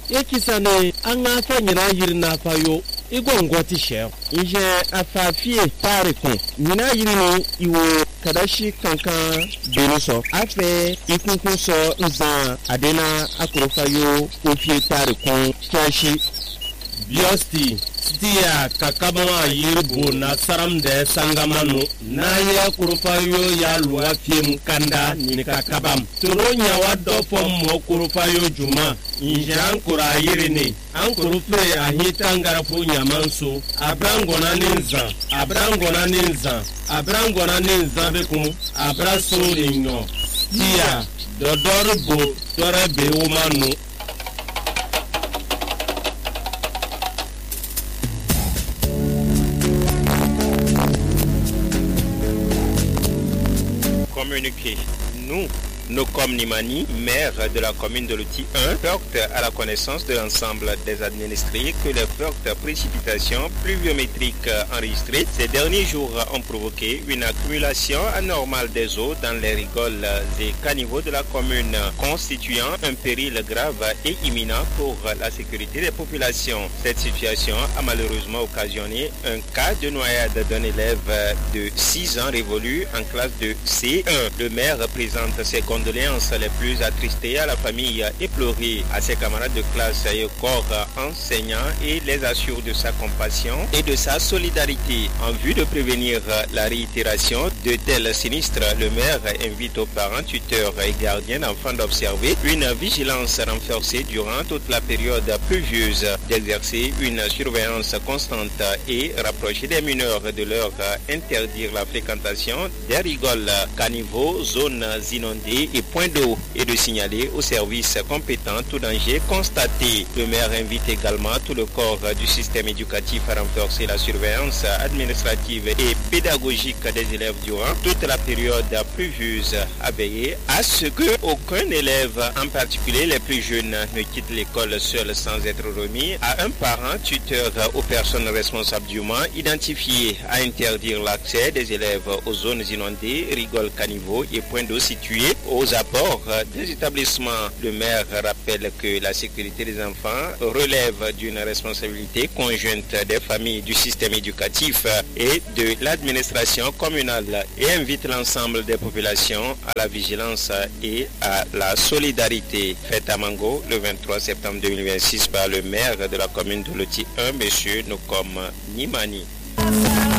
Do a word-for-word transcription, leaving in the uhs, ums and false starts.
ekisane anga fanyira yirna fayo igongwati she inje afafie pare ko nyina yirni iwo kadashi kankan benuso afe ikunkun so nza adena akorofayo ofie pare ko tashi biosti stia kakabama yirbo na saram de sangamano na ye kurufayo ya luwa fiem kanda ni kakabam turonya wado fom mo kurufayo juma injan kura yirini an kurufe ahita ngarafu nyamanso abrangona ninza abrangona ninza abrangona ninza beku abraso ninyo stia dodorbo torebe umanu. Communiquer. Nous, nous comme Nimani, maire de la commune de Loti un, porte à la connaissance de l'ensemble des administrés que les fortes précipitations pluviométriques enregistrées ces derniers jours ont provoqué une accumulation anormale des eaux dans les rigoles et caniveaux de la commune, constituant un péril grave et imminent pour la sécurité des populations. Cette situation a malheureusement occasionné un cas de noyade d'un élève de six ans révolu en classe de C un. Le maire présente ses condoléances les plus attristées à la famille éplorée, à ses camarades de classe et au corps enseignant et les assure de sa compassion et de sa solidarité. En vue de prévenir la réitération de tels sinistres, le maire invite aux parents, tuteurs et gardiens d'enfants d'observer une vigilance renforcée durant toute la période pluvieuse, d'exercer une surveillance constante et rapprocher des mineurs de leur interdire la fréquentation des rigoles, caniveaux, zones inondées et points d'eau et de signaler aux services compétents tout danger constaté. Le maire invite également tout le corps du système éducatif à renforcer la surveillance administrative et pédagogique des élèves durant toute la période pluvieuse, à veiller à ce que aucun élève, en particulier les plus jeunes, ne quitte l'école seul sans être remis à un parent, tuteur ou personne responsable dûment identifié, à interdire l'accès des élèves aux zones inondées, rigoles, caniveaux et points d'eau situés aux abords des établissements. Le maire rappelle que la sécurité des enfants relève d'une responsabilité conjointe des familles, du système éducatif et de l'administration communale et invite l'ensemble des populations à la vigilance et à la solidarité. Fête à Mango le vingt-trois septembre deux mille vingt-six par le maire de la commune de Loti un, M. Nokom Nimani.